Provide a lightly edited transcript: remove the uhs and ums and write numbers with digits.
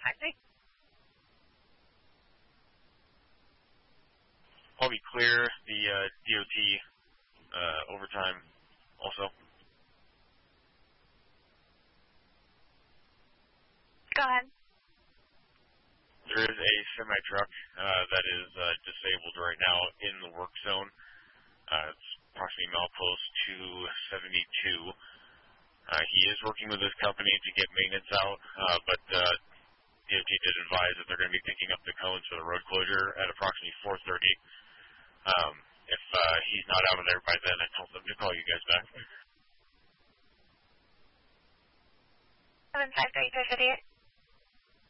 753. I'll be clear. The DOT overtime also. Go ahead. There is a semi-truck that is disabled right now in the work zone. It's approximately milepost 272. He is working with his company to get maintenance out, but DOT did advise that they're going to be picking up the cones for the road closure at approximately 4:30. If he's not out of there by then, I told them to call you guys back. 753, 358.